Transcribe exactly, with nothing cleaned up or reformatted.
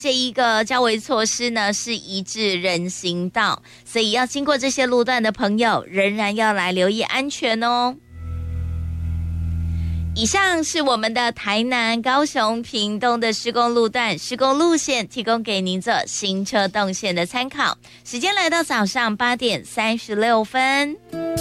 这一个交维措施呢是一致人行道，所以要经过这些路段的朋友仍然要来留意安全哦。以上是我们的台南、高雄、屏东的施工路段施工路线，提供给您做行车动线的参考。时间来到早上八点三十六分。